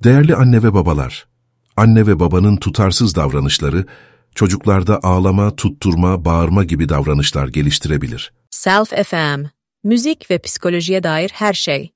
Değerli anne ve babalar, anne ve babanın tutarsız davranışları, çocuklarda ağlama, tutturma, bağırma gibi davranışlar geliştirebilir. Self FM, müzik ve psikolojiye dair her şey.